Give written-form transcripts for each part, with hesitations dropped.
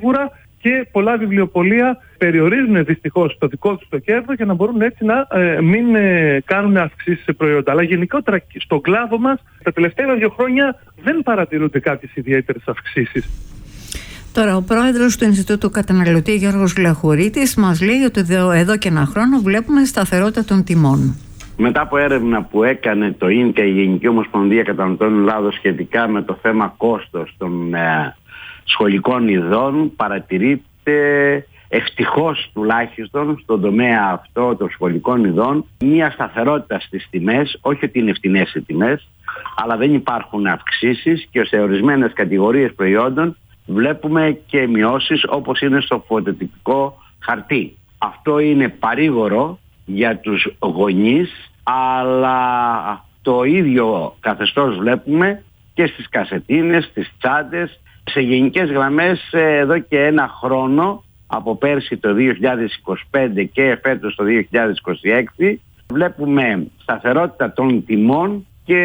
σίγουρα και πολλά βιβλιοπωλεία περιορίζουν δυστυχώς το δικό τους το κέρδος για να μπορούν έτσι να μην κάνουν αυξήσεις σε προϊόντα. Αλλά γενικότερα στον κλάδο μας τα τελευταία 2 χρόνια δεν παρατηρούνται κάποιες ιδιαίτερες αυξήσεις. Τώρα, ο πρόεδρος του Ινστιτούτου Καταναλωτή, Γιώργος Λαχουρίτης, μας λέει ότι εδώ και ένα χρόνο βλέπουμε σταθερότητα των τιμών. Μετά από έρευνα που έκανε το ΙΝΚΑ, η Γενική Ομοσπονδία Καταναλωτών Ελλάδος, σχετικά με το θέμα κόστος των σχολικών ειδών, παρατηρείται ευτυχώς τουλάχιστον στον τομέα αυτό των σχολικών ειδών μια σταθερότητα στις τιμές, όχι ότι είναι φτηνές οι τιμές, αλλά δεν υπάρχουν αυξήσεις και σε ορισμένες κατηγορίες προϊόντων βλέπουμε και μειώσεις, όπως είναι στο φωτοτυπικό χαρτί. Αυτό είναι παρήγορο για τους γονείς, αλλά το ίδιο καθεστώς βλέπουμε και στις κασετίνες, στις τσάντες. Σε γενικές γραμμές εδώ και ένα χρόνο, από πέρσι το 2025 και φέτος το 2026, βλέπουμε σταθερότητα των τιμών και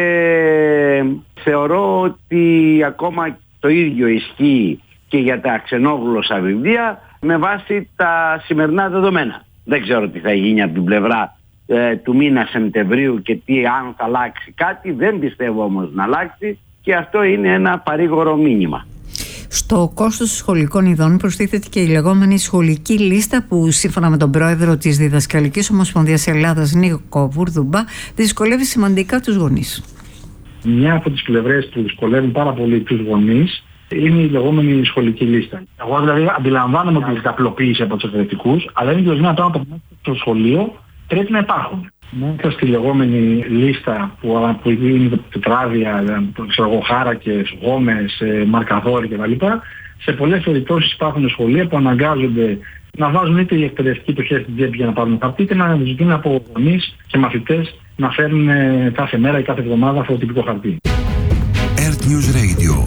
θεωρώ ότι ακόμα το ίδιο ισχύει και για τα ξενόγλωσσα βιβλία με βάση τα σημερινά δεδομένα. Δεν ξέρω τι θα γίνει από την πλευρά του μήνα Σεπτεμβρίου και τι, αν θα αλλάξει κάτι. Δεν πιστεύω όμως να αλλάξει και αυτό είναι ένα παρήγορο μήνυμα. Στο κόστος σχολικών ειδών προστίθεται και η λεγόμενη σχολική λίστα που, σύμφωνα με τον πρόεδρο της Διδασκαλικής Ομοσπονδίας Ελλάδας, Νίκο Βουρδουμπά, δυσκολεύει σημαντικά τους γονείς. Μια από τις πλευρές που δυσκολεύουν πάρα πολύ τους γονείς είναι η λεγόμενη σχολική λίστα. Εγώ δηλαδή αντιλαμβάνομαι ότι είναι απλοποίηση από τους εκπαιδευτικούς, αλλά είναι και ορισμένα πράγματα που μέσα στο σχολείο πρέπει να υπάρχουν. Μέσα στη λεγόμενη λίστα που είναι τετράδια, χάρακες, γόμες, μαρκαδόροι κτλ. Σε πολλές περιπτώσεις υπάρχουν σχολεία που αναγκάζονται να βάζουν είτε οι εκπαιδευτικοί το χέρι στην τσέπη για να πάρουν χαρτί, είτε να ζητούν από γονείς και μαθητές να φέρουν κάθε μέρα ή κάθε εβδομάδα φωτοτυπικό χαρτί. Earth News Radio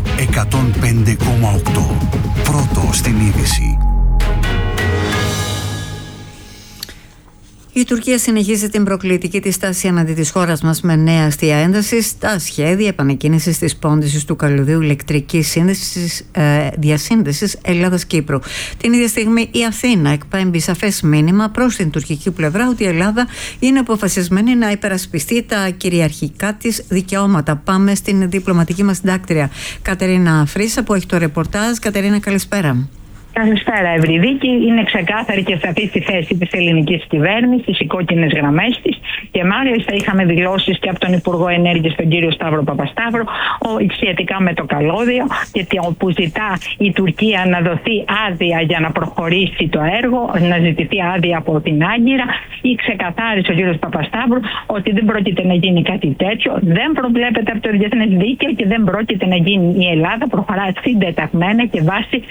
105,8. Πρώτο στην είδηση. Η Τουρκία συνεχίζει την προκλητική της στάση εναντί της χώρας μας με νέα αστεία ένταση στα σχέδια επανεκκίνησης της πόντισης του καλωδίου ηλεκτρικής διασύνδεσης Ελλάδας-Κύπρου. Την ίδια στιγμή η Αθήνα εκπέμπει σαφές μήνυμα προς την τουρκική πλευρά ότι η Ελλάδα είναι αποφασισμένη να υπερασπιστεί τα κυριαρχικά της δικαιώματα. Πάμε στην διπλωματική μας συντάκτρια Κατερίνα Φρίσα που έχει το ρεπορτάζ. Κατερίνα, καλησπέρα. Καλησπέρα, Ευρυδίκη. Είναι ξεκάθαρη και σαφή στη θέση της ελληνικής κυβέρνησης, οι κόκκινες γραμμές της, και μάλιστα είχαμε δηλώσεις και από τον Υπουργό Ενέργειας, τον κύριο Σταύρο Παπασταύρο, σχετικά με το καλώδιο, και όπου ζητά η Τουρκία να δοθεί άδεια για να προχωρήσει το έργο, να ζητηθεί άδεια από την Άγκυρα. Ή ξεκαθάρισε ο κύριος Παπασταύρου ότι δεν πρόκειται να γίνει κάτι τέτοιο, δεν προβλέπεται από το διεθνές δίκαιο και δεν πρόκειται να γίνει. Η Ελλάδα προχωρά συντεταγμένα και βάσει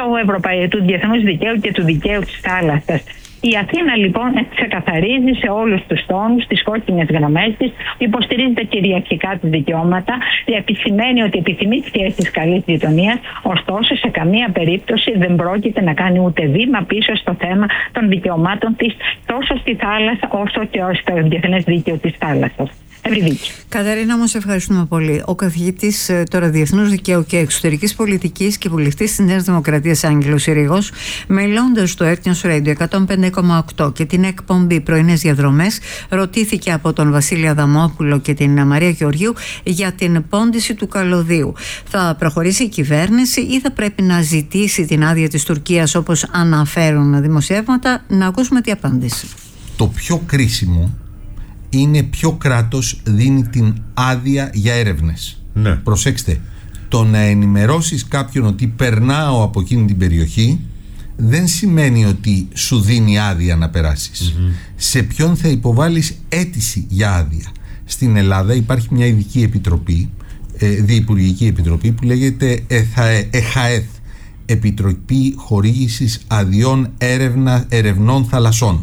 του διεθνούς δικαίου και του δικαίου της θάλασσας. Η Αθήνα λοιπόν ξεκαθαρίζει σε όλους τους τόνους τις κόκκινες γραμμές της, υποστηρίζει τα κυριαρχικά της δικαιώματα, επισημαίνει ότι επιθυμεί σχέσεις καλής γειτονίας, ωστόσο σε καμία περίπτωση δεν πρόκειται να κάνει ούτε βήμα πίσω στο θέμα των δικαιωμάτων της, τόσο στη θάλασσα όσο και στο διεθνές δίκαιο της θάλασσας. Κατερίνα, όμως ευχαριστούμε πολύ. Ο καθηγητής τώρα Διεθνούς Δικαίου και Εξωτερικής Πολιτικής και βουλευτής της Νέας Δημοκρατίας Άγγελος Συρίγος, μιλώντας στο Earth News Radio 105,8 και την εκπομπή Πρωινές Διαδρομές, ρωτήθηκε από τον Βασίλη Αδαμόπουλο και την Μαρία Γεωργίου για την πόντιση του καλωδίου. Θα προχωρήσει η κυβέρνηση ή θα πρέπει να ζητήσει την άδεια της Τουρκίας όπως αναφέρουν δημοσιεύματα? Να ακούσουμε τι απάντηση. Το πιο κρίσιμο είναι ποιο κράτος δίνει την άδεια για έρευνες. Ναι. Προσέξτε, το να ενημερώσεις κάποιον ότι περνάω από εκείνη την περιοχή δεν σημαίνει ότι σου δίνει άδεια να περάσεις. Σε ποιον θα υποβάλεις αίτηση για άδεια? Στην Ελλάδα υπάρχει μια ειδική επιτροπή, διυπουργική επιτροπή, που λέγεται ΕΧΑΕΘ, Επιτροπή Χορήγησης Αδειών Ερευνών Θαλασσών.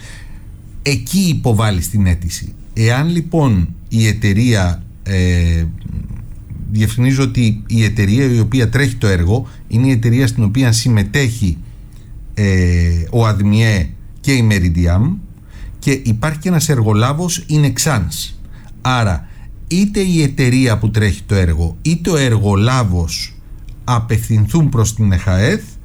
Εκεί υποβάλλεις την αίτηση. Εάν λοιπόν η εταιρεία, διευκρινίζω ότι η εταιρεία η οποία τρέχει το έργο είναι η εταιρεία στην οποία συμμετέχει ο ΑΔΜΙΕ και η Meridiam, και υπάρχει και ένας εργολάβος, είναι Xans. Άρα είτε η εταιρεία που τρέχει το έργο είτε ο εργολάβος απευθυνθούν προς την ΕΧΑΕΘ